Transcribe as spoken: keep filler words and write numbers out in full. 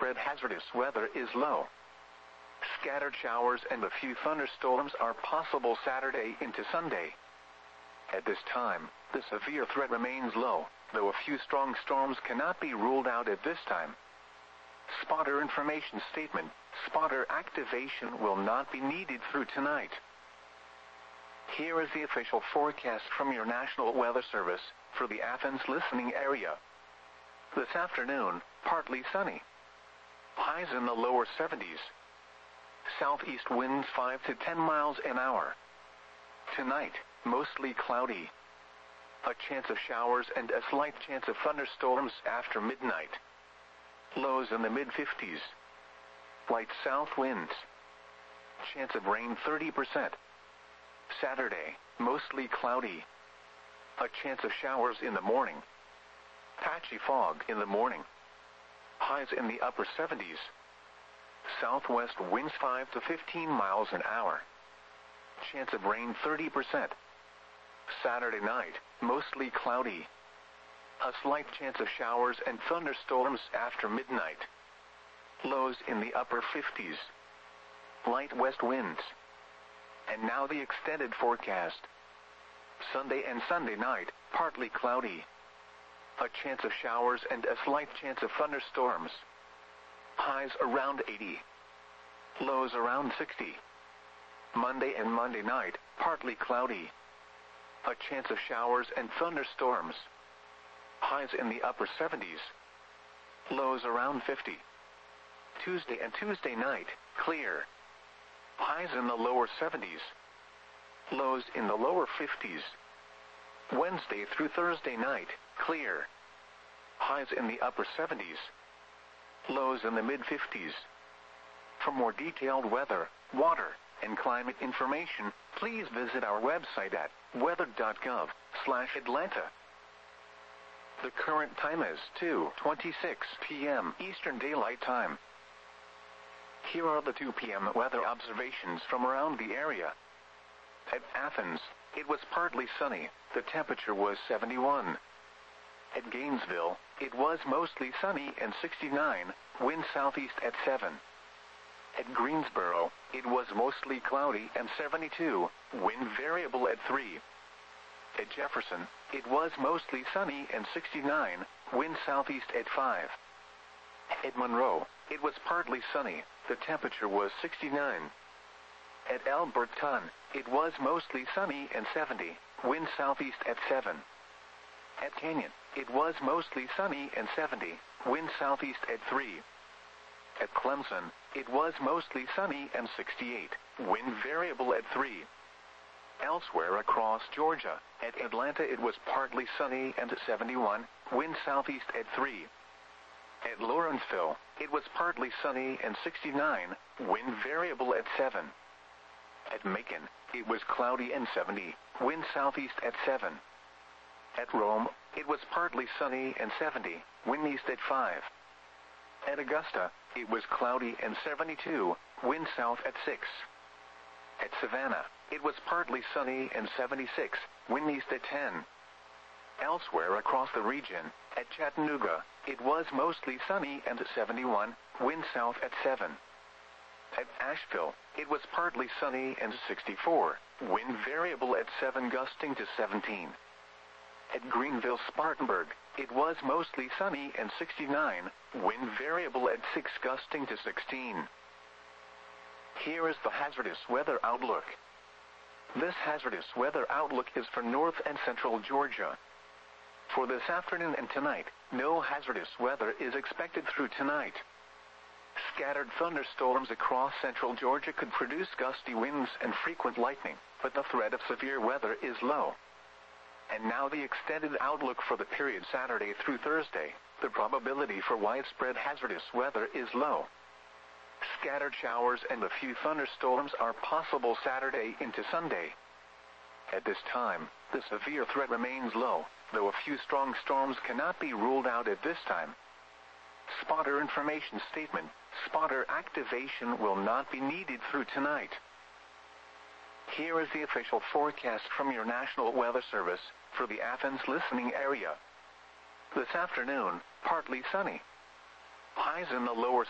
widespread hazardous weather is low. Scattered showers and a few thunderstorms are possible Saturday into Sunday. At this time, the severe threat remains low, though a few strong storms cannot be ruled out at this time. Spotter information statement: spotter activation will not be needed through tonight. Here is the official forecast from your National Weather Service for the Athens listening area. This afternoon, partly sunny. Highs in the lower seventies. Southeast winds five to ten miles an hour. Tonight, mostly cloudy. A chance of showers and a slight chance of thunderstorms after midnight. Lows in the mid fifties. Light south winds. Chance of rain thirty percent. Saturday, mostly cloudy. A chance of showers in the morning. Patchy fog in the morning. Highs in the upper seventies. Southwest winds five to fifteen miles an hour. Chance of rain thirty percent. Saturday night, mostly cloudy. A slight chance of showers and thunderstorms after midnight. Lows in the upper fifties. Light west winds. And now the extended forecast. Sunday and Sunday night, partly cloudy. A chance of showers and a slight chance of thunderstorms. Highs around eighty. Lows around sixty. Monday and Monday night, partly cloudy. A chance of showers and thunderstorms. Highs in the upper seventies. Lows around fifty. Tuesday and Tuesday night, clear. Highs in the lower seventies. Lows in the lower fifties. Wednesday through Thursday night, clear. Highs in the upper seventies. Lows in the mid fifties. For more detailed weather, water, and climate information, please visit our website at weather dot gov slash Atlanta. The current time is two twenty-six p m Eastern Daylight Time. Here are the two p m weather observations from around the area. At Athens, it was partly sunny, the temperature was seventy-one. At Gainesville, it was mostly sunny and sixty-nine, wind southeast at seven. At Greensboro, it was mostly cloudy and seventy-two, wind variable at three. At Jefferson, it was mostly sunny and sixty-nine, wind southeast at five. At Monroe, it was partly sunny, the temperature was sixty-nine. At Alberton, it was mostly sunny and seventy, wind southeast at seven. At Canyon, it was mostly sunny and seventy, wind southeast at three. At Clemson, it was mostly sunny and sixty-eight, wind variable at three. Elsewhere across Georgia, at Atlanta it was partly sunny and seventy-one, wind southeast at three. At Lawrenceville, it was partly sunny and sixty-nine, wind variable at seven. At Macon, it was cloudy and seventy, wind southeast at seven. At Rome, it was partly sunny and seventy, wind east at five. At Augusta, it was cloudy and seventy-two, wind south at six. At Savannah, it was partly sunny and seventy-six, wind east at ten. Elsewhere across the region, at Chattanooga, it was mostly sunny and seventy-one, wind south at seven. At Asheville, it was partly sunny and sixty-four, wind variable at seven gusting to seventeen. At Greenville-Spartanburg, it was mostly sunny and sixty-nine, wind variable at six gusting to sixteen. Here is the hazardous weather outlook. This hazardous weather outlook is for north and central Georgia. For this afternoon and tonight, no hazardous weather is expected through tonight. Scattered thunderstorms across central Georgia could produce gusty winds and frequent lightning, but the threat of severe weather is low. And now the extended outlook for the period Saturday through Thursday. The probability for widespread hazardous weather is low. Scattered showers and a few thunderstorms are possible Saturday into Sunday. At this time, the severe threat remains low, though a few strong storms cannot be ruled out at this time. Spotter information statement: spotter activation will not be needed through tonight. Here is the official forecast from your National Weather Service for the Athens listening area. This afternoon, partly sunny. Highs in the lower